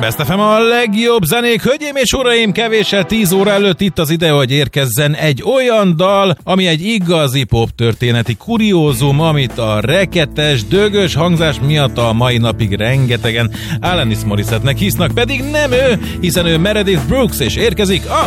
Best FM a legjobb zenék, hölgyeim és uraim, kevéssel 10 óra előtt itt az ide, hogy érkezzen egy olyan dal, ami egy igazi pop történeti kuriózum, amit a reketes, dögös hangzás miatt a mai napig rengetegen Alanis Morissette-nek hisznak, pedig nem ő, hiszen ő Meredith Brooks, és érkezik a